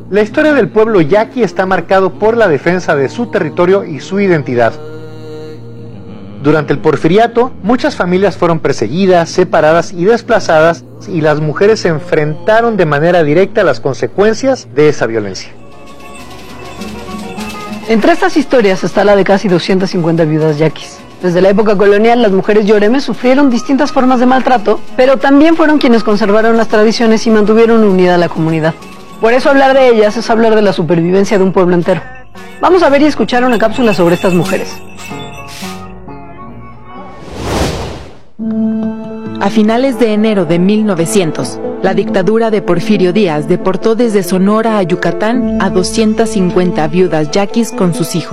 La historia del pueblo yaqui está marcado por la defensa de su territorio y su identidad. Durante el Porfiriato, muchas familias fueron perseguidas, separadas y desplazadas, y las mujeres se enfrentaron de manera directa a las consecuencias de esa violencia. Entre estas historias está la de casi 250 viudas yaquis. Desde la época colonial, las mujeres yoremes sufrieron distintas formas de maltrato, pero también fueron quienes conservaron las tradiciones y mantuvieron unida a la comunidad. Por eso hablar de ellas es hablar de la supervivencia de un pueblo entero. Vamos a ver y escuchar una cápsula sobre estas mujeres. A finales de enero de 1900, la dictadura de Porfirio Díaz deportó desde Sonora a Yucatán a 250 viudas yaquis con sus hijos.